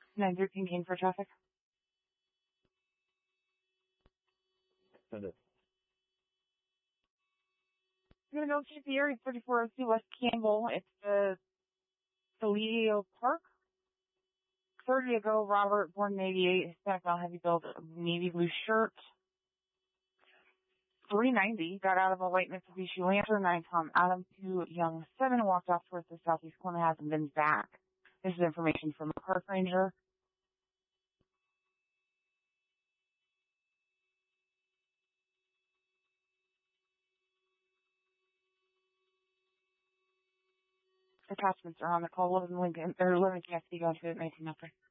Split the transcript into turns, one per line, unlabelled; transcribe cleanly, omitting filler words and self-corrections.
913 Kane for traffic.
Send it.
I'm going to go to the area 3402 West Campbell. It's the Toledo Park. 30 ago, Robert, born in 88, Hispanic, male, heavy build, navy blue shirt. 390, got out of a white Mitsubishi Lancer, 9 Tom Adam, 2 Young 7, walked off towards the southeast corner, hasn't been back. This is information from a park ranger. Attachments are on the call. 11 Lincoln, or 11 Cassidy, going to 19 after.